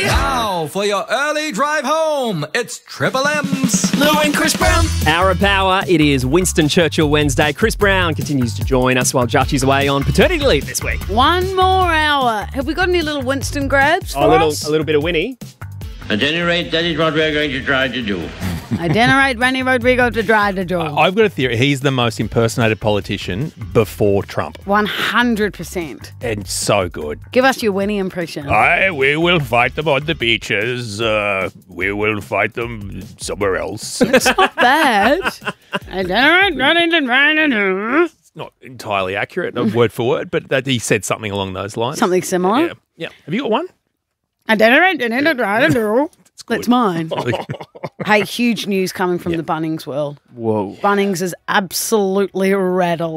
Now for your early drive home, it's Triple M's Lou and Chris Brown. Hour of Power. It is Winston Churchill Wednesday. Chris Brown continues to join us while Judge is away on paternity leave this week. One more hour. Have we got any little Winston grabs for us? A little bit of Winnie. At any rate, that is what we're going to try to do. Generate Randy Rodrigo to drive the door. I've got a theory. He's the most impersonated politician before Trump. 100%. And so good. Give us your Winnie impression. We will fight them on the beaches. We will fight them somewhere else. It's not bad. Generate Randy to drive the door. It's not entirely accurate, not word for word, but that he said something along those lines. Something similar. Yeah. Have you got one? Generate Randy to drive the door. That's mine. Really? Hey, huge news coming from the Bunnings world. Whoa. Bunnings is absolutely rattled.